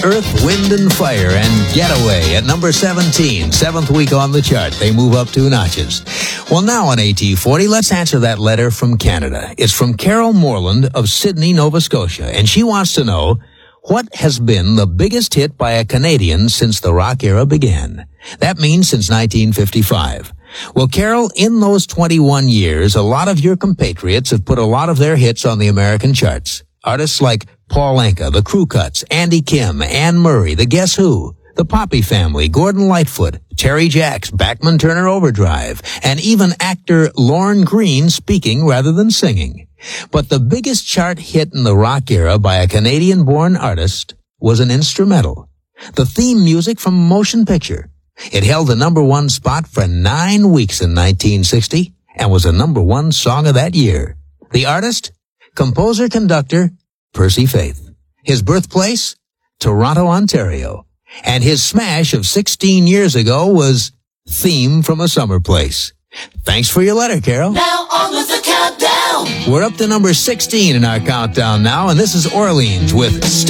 Earth, Wind, and Fire and Getaway at number 17, seventh week on the chart. They move up 2 notches. Well, now on AT40, let's answer that letter from Canada. It's from Carol Moreland of Sydney, Nova Scotia, and she wants to know, what has been the biggest hit by a Canadian since the rock era began? That means since 1955. Well, Carol, in those 21 years, a lot of your compatriots have put a lot of their hits on the American charts. Artists like Paul Anka, the Crew Cuts, Andy Kim, Anne Murray, the Guess Who, the Poppy Family, Gordon Lightfoot, Terry Jacks, Bachman Turner Overdrive, and even actor Lorne Greene speaking rather than singing. But the biggest chart hit in the rock era by a Canadian-born artist was an instrumental, the theme music from a motion picture. It held the number 1 spot for 9 weeks in 1960 and was the number 1 song of that year. The artist? Composer-conductor Percy Faith. His birthplace? Toronto, Ontario. And his smash of 16 years ago was Theme from a Summer Place. Thanks for your letter, Carol. Now on with the countdown. We're up to number 16 in our countdown now, and this is Orleans with